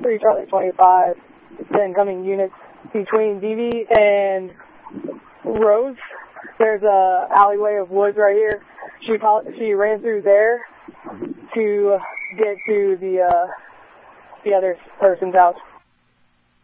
3 Charlie 25, the incoming units between DV and Rose. There's a alleyway of woods right here. She ran through there to get to the other person's house.